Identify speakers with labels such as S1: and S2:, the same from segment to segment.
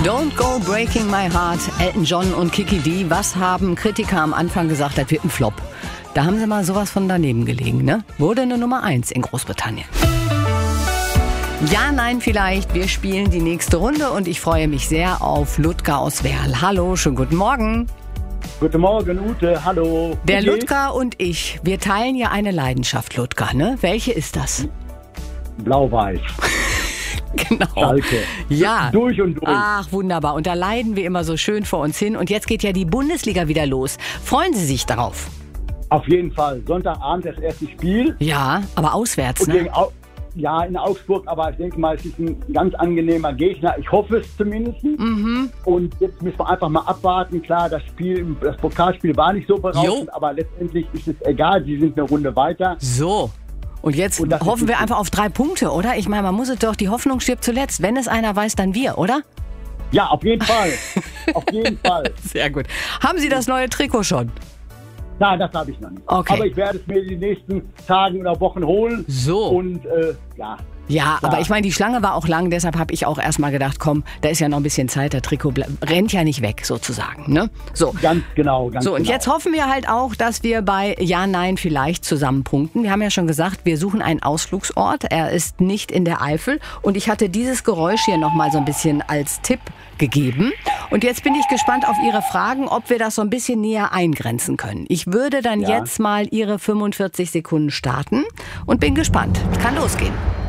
S1: Don't Go Breaking My Heart, Elton John und Kiki Dee. Was haben Kritiker am Anfang gesagt, das wird ein Flop? Da haben sie mal sowas von daneben gelegen, ne? Wurde eine Nummer 1 in Großbritannien. Ja, nein, vielleicht. Wir spielen die nächste Runde und ich freue mich sehr auf Ludger aus Werl. Hallo, schönen guten Morgen.
S2: Guten Morgen, Ute. Hallo.
S1: Der Ludger und ich, wir teilen ja eine Leidenschaft, Ludger, ne? Welche ist das?
S2: Blau-Weiß.
S1: Genau.
S2: Schalke.
S1: Ja.
S2: Durch und durch.
S1: Ach, wunderbar. Und da leiden wir immer so schön vor uns hin. Und jetzt geht ja die Bundesliga wieder los. Freuen Sie sich darauf?
S2: Auf jeden Fall. Sonntagabend das erste Spiel.
S1: Ja, aber auswärts,
S2: Und
S1: ne?
S2: ja, in Augsburg, aber ich denke mal, es ist ein ganz angenehmer Gegner. Ich hoffe es zumindest. Und jetzt müssen wir einfach mal abwarten. Klar, das Pokalspiel war nicht so berauschend, aber letztendlich ist es egal. Sie sind eine Runde weiter.
S1: So. Und jetzt hoffen wir einfach auf 3 Punkte, oder? Ich meine, man muss es doch, die Hoffnung stirbt zuletzt. Wenn es einer weiß, dann wir, oder?
S2: Ja, auf jeden Fall. Auf jeden Fall.
S1: Sehr gut. Haben Sie das neue Trikot schon?
S2: Nein, das habe ich noch nicht.
S1: Okay.
S2: Aber ich werde es mir in den nächsten Tagen oder Wochen holen.
S1: So.
S2: Und ja.
S1: Ja, aber ich meine, die Schlange war auch lang, deshalb habe ich auch erstmal gedacht, komm, da ist ja noch ein bisschen Zeit, der Trikot rennt ja nicht weg, sozusagen, ne? So.
S2: Ganz genau, ganz
S1: So, und
S2: genau.
S1: jetzt hoffen wir halt auch, dass wir bei Ja, Nein vielleicht zusammen punkten. Wir haben ja schon gesagt, wir suchen einen Ausflugsort. Er ist nicht in der Eifel. Und ich hatte dieses Geräusch hier nochmal so ein bisschen als Tipp gegeben. Und jetzt bin ich gespannt auf Ihre Fragen, ob wir das so ein bisschen näher eingrenzen können. Ich würde dann jetzt mal Ihre 45 Sekunden starten und bin gespannt. Kann losgehen.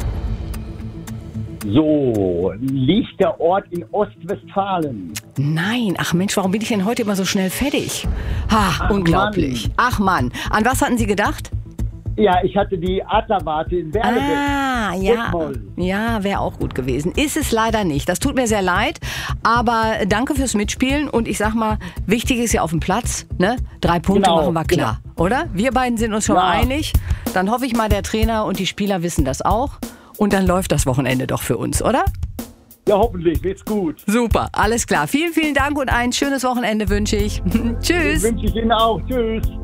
S2: So, liegt der Ort in Ostwestfalen?
S1: Nein, ach Mensch, warum bin ich denn heute immer so schnell fertig? Ha, unglaublich.
S2: Mann.
S1: Ach Mann, an was hatten Sie gedacht?
S2: Ja, ich hatte die Adlerwarte in Berlebeck.
S1: Ah, ja. Ja, wäre auch gut gewesen. Ist es leider nicht. Das tut mir sehr leid, aber danke fürs Mitspielen und ich sag mal, wichtig ist ja auf dem Platz, ne? 3 Punkte
S2: Genau,
S1: machen wir klar, oder? Wir beiden sind uns schon mal einig. Dann hoffe ich mal, der Trainer und die Spieler wissen das auch. Und dann läuft das Wochenende doch für uns, oder?
S2: Ja, hoffentlich. Wird's gut.
S1: Super, alles klar. Vielen, vielen Dank und ein schönes Wochenende wünsche ich. Tschüss.
S2: Wünsche ich Ihnen auch. Tschüss.